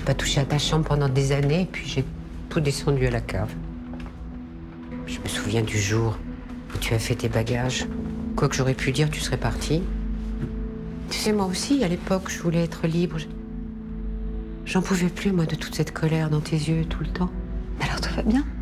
pas touché à ta chambre pendant des années, et puis j'ai tout descendu à la cave. Je me souviens du jour où tu as fait tes bagages. Quoi que j'aurais pu dire, tu serais parti. Tu sais, moi aussi, à l'époque, je voulais être libre. J'en pouvais plus, moi, de toute cette colère dans tes yeux tout le temps. Alors tout va bien?